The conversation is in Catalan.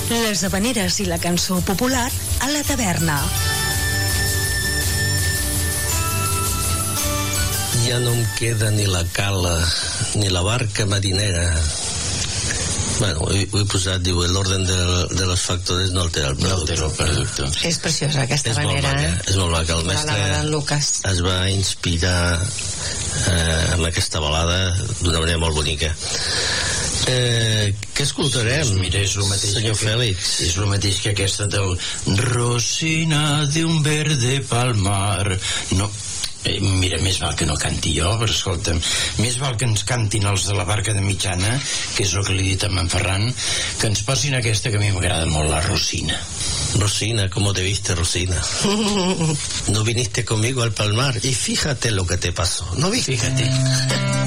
Les havaneres i la cançó popular a la taverna. Ja no em queda ni la cala ni la barca marinera. Bueno, ho he posat, diu, l'orden de los factores no altera el producte. És preciosa aquesta manera, és molt maca. El mestre es va inspirar amb aquesta balada d'una manera molt bonica. Què escoltarem? Mira, és el mateix, senyor Fèlix. És el mateix que aquesta del Rosina de un verde palmar. No, mira, més val que no canti jo, però escolta'm, més val que ens cantin els de la barca de mitjana, que és el que li he dit a en Ferran, que ens posin aquesta que a mi m'agrada molt, la Rosina. Rosina, ¿cómo te viste, Rosina? No viniste conmigo al palmar y fíjate lo que te pasó. ¿No viste? Fíjate.